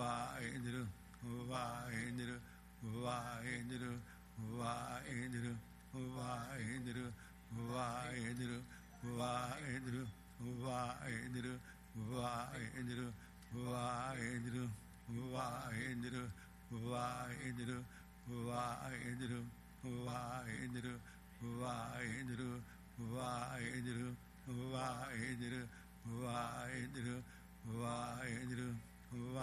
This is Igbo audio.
Vahendra, Vahendra, Vahendra, Vahendra, Vahendra, Vahendra, Vahendra, Vahendra, Vahendra, Vahendra, Vahendra, Vahendra, Vahendra, Vahendra, Vahendra, Vahendra, Vahendra, Vahendra, Vahendra,